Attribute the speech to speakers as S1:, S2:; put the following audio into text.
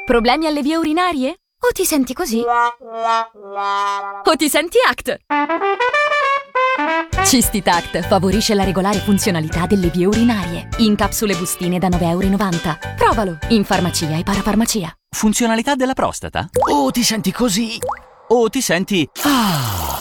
S1: Problemi alle vie urinarie? O ti senti così? O ti senti ACT? Cistitat favorisce la regolare funzionalità delle vie urinarie. In capsule bustine da 9,90 €. Provalo in farmacia e parafarmacia.
S2: Funzionalità della prostata?
S3: O ti senti così?
S2: O ti senti...